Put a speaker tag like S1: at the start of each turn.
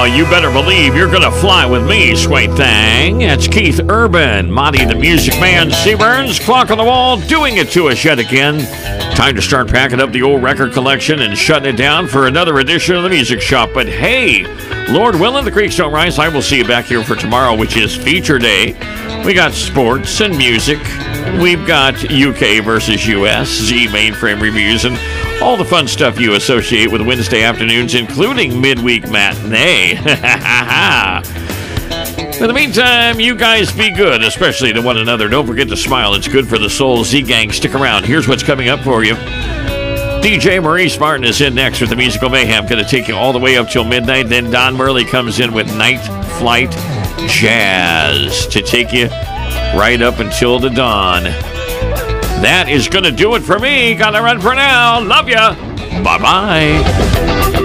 S1: you better believe you're gonna fly with me, sweet thing. That's Keith Urban, Monty the Music Man, Seaburns, Clock on the Wall, doing it to us yet again. Time to start packing up the old record collection and shutting it down for another edition of the Music Shop. But hey, Lord willing, the creeks don't rise. I will see you back here for tomorrow, which is feature day. We got sports and music. We've got UK versus US, Z mainframe reviews, and all the fun stuff you associate with Wednesday afternoons, including midweek matinee. In the meantime, you guys be good, especially to one another. Don't forget to smile. It's good for the soul. Z-Gang, stick around. Here's what's coming up for you. DJ Maurice Martin is in next with the Musical Mayhem. Going to take you all the way up till midnight. Then Don Murley comes in with Night Flight Jazz to take you right up until the dawn. That is going to do it for me. Gotta run for now. Love ya. Bye-bye.